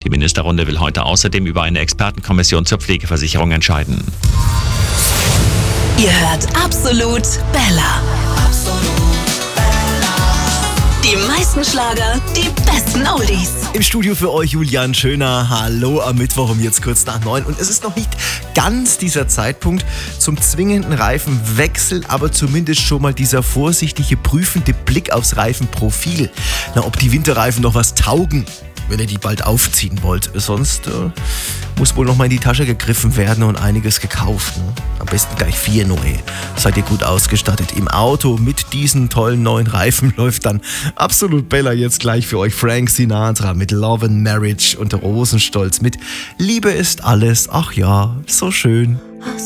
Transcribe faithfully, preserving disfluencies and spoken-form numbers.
Die Ministerrunde will heute außerdem über eine Expertenkommission zur Pflegeversicherung entscheiden. Ihr hört Absolut Bella. Die meisten Schlager, die besten Oldies. Im Studio für euch Julian Schöner. Hallo am Mittwoch um jetzt kurz nach neun. Und es ist noch nicht ganz dieser Zeitpunkt zum zwingenden Reifenwechsel, aber zumindest schon mal dieser vorsichtige, prüfende Blick aufs Reifenprofil. Na, ob die Winterreifen noch was taugen, wenn ihr die bald aufziehen wollt. Sonst äh, muss wohl noch mal in die Tasche gegriffen werden und einiges gekauft. Ne? Am besten gleich vier neue. Seid ihr gut ausgestattet. Im Auto mit diesen tollen neuen Reifen läuft dann Absolut Bella jetzt gleich für euch. Frank Sinatra mit Love and Marriage und Rosenstolz mit Liebe ist alles. Ach ja, so schön.